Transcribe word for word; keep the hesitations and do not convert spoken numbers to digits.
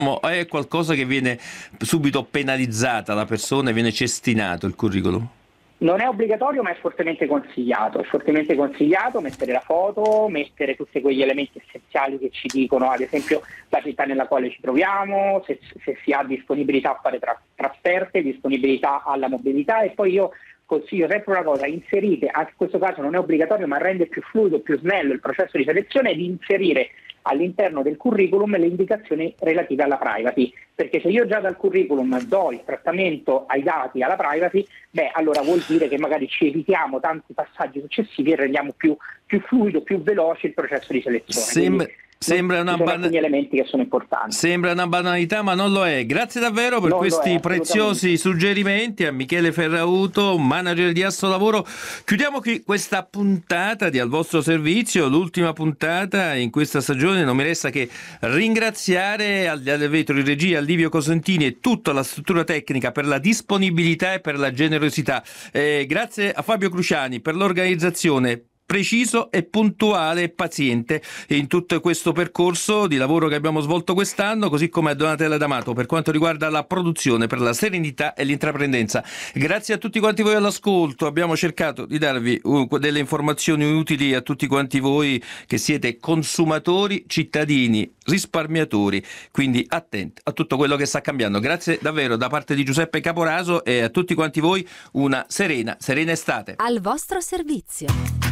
È qualcosa che viene subito penalizzata la persona e viene cestinato il curriculum? Non è obbligatorio, ma è fortemente consigliato. È fortemente consigliato mettere la foto, mettere tutti quegli elementi essenziali che ci dicono, ad esempio, la città nella quale ci troviamo, se, se si ha disponibilità a fare tra, trasferte, disponibilità alla mobilità. E poi io consiglio sempre una cosa: inserite, anche in questo caso non è obbligatorio, ma rende più fluido, più snello il processo di selezione, di inserire all'interno del curriculum le indicazioni relative alla privacy, perché se io già dal curriculum do il trattamento ai dati, alla privacy, beh, allora vuol dire che magari ci evitiamo tanti passaggi successivi e rendiamo più, più fluido, più veloce il processo di selezione. Sembra... Quindi, Sembra una, ban- elementi che sono importanti. Sembra una banalità, ma non lo è. Grazie davvero per non questi è, preziosi suggerimenti a Michele Ferrauto, manager di Assolavoro. Chiudiamo qui questa puntata di Al vostro servizio, l'ultima puntata in questa stagione. Non mi resta che ringraziare al vetro in regia Livio Cosentini e tutta la struttura tecnica per la disponibilità e per la generosità. Eh, grazie a Fabio Cruciani per l'organizzazione preciso e puntuale e paziente in tutto questo percorso di lavoro che abbiamo svolto quest'anno, così come a Donatella D'Amato per quanto riguarda la produzione, per la serenità e l'intraprendenza. Grazie a tutti quanti voi all'ascolto, abbiamo cercato di darvi uh, delle informazioni utili a tutti quanti voi che siete consumatori, cittadini, risparmiatori, quindi attenti a tutto quello che sta cambiando. Grazie davvero da parte di Giuseppe Caporaso e a tutti quanti voi una serena, serena estate. Al vostro servizio.